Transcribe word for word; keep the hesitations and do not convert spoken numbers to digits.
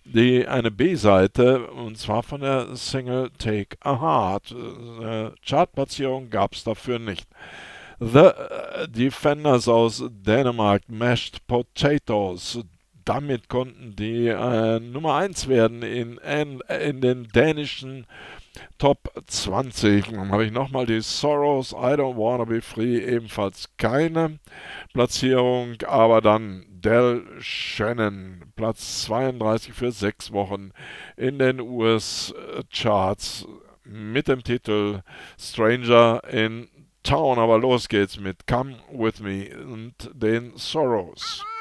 die eine B-Seite, und zwar von der Single Take a Heart. Eine Chartplatzierung gab es dafür nicht. The äh, Defenders aus Dänemark, Mashed Potatoes. Damit konnten die äh, Nummer eins werden in, in, in den dänischen Top zwanzig. Dann habe ich nochmal die Sorrows, I Don't Wanna Be Free, ebenfalls keine Platzierung, aber dann Del Shannon, Platz zweiunddreißig für sechs Wochen in den U S-Charts mit dem Titel Stranger in Town. Aber los geht's mit Come With Me und den Sorrows.